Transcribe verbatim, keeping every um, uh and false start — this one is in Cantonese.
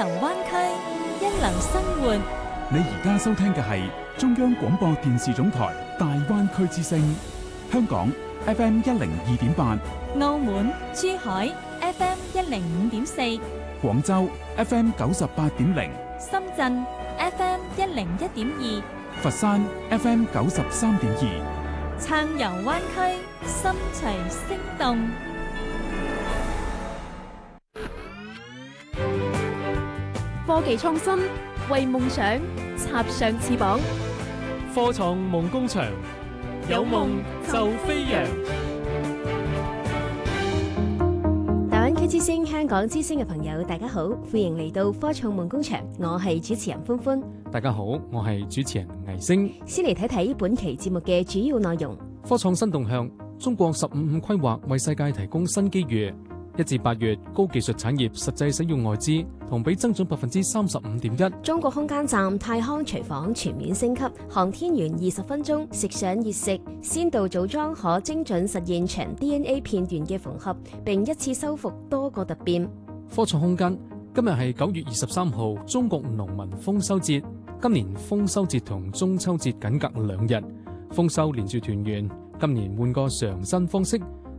流灣區，一流生活。 你而家收聽嘅係中央廣播電視總台大灣區之聲，香港 F M 一零二點八， 澳門、珠海 F M 一零五點四， 廣州 F M 九十八點零， 深圳 F M 一零一點二， 佛山 F M 九十三點二。 暢遊灣區，心隨聲動。 科技創新，為夢想插上翅膀。 科創夢工場，有夢就飛揚。 大灣區之星、香港之星嘅朋友，大家好，歡迎嚟到科創夢工場，我係主持人歡歡。 大家好，我係主持人魏星。 先嚟睇睇本期節目嘅主要內容。 科創新動向，中國十五五規劃為世界提供新機遇。一至八月，高技術產業實際使用外資同比增長百分之三十五點一。 中國空間站太康廚房全面升級，航天員二十分鐘食上熱食，先導組裝可精準實現長 D N A 片段嘅縫合，並一次修復多個突變。 科創空間，今日係九月二十三號，中國農民豐收節。今年豐收節同中秋節僅隔兩日，豐收連住團圓。今年換個嘗新方式，